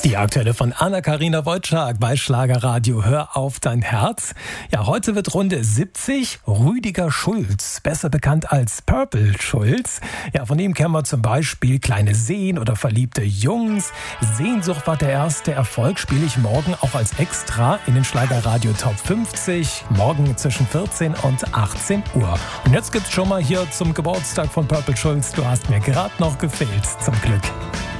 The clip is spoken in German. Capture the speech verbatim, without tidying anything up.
Die aktuelle von Anna-Karina Wojcik bei Schlagerradio Hör auf dein Herz. Ja, heute wird Runde siebzig. Rüdiger Schulz, besser bekannt als Purple Schulz. Ja, von ihm kennen wir zum Beispiel Kleine Seen oder Verliebte Jungs. Sehnsucht war der erste Erfolg, spiele ich morgen auch als Extra in den Schlagerradio Top fünfzig. Morgen zwischen vierzehn und achtzehn Uhr. Und jetzt gibt's schon mal hier zum Geburtstag von Purple Schulz. Du hast mir gerade noch gefehlt, zum Glück.